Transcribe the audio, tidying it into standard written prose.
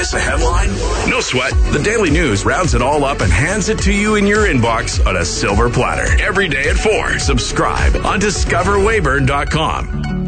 Miss a headline? No sweat. The Daily News rounds it all up and hands it to you in your inbox on a silver platter. Every day at 4. Subscribe on discoverwayburn.com.